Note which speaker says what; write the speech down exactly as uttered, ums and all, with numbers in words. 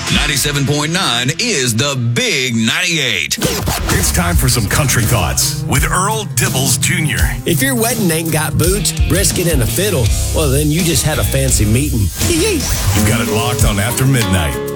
Speaker 1: ninety-seven point nine is the Big ninety-eight.
Speaker 2: It's time for some country thoughts with Earl Dibbles Junior
Speaker 3: If your wedding ain't got boots, brisket, and a fiddle, well, then you just had a fancy meeting.
Speaker 2: You've got it locked on After Midnight.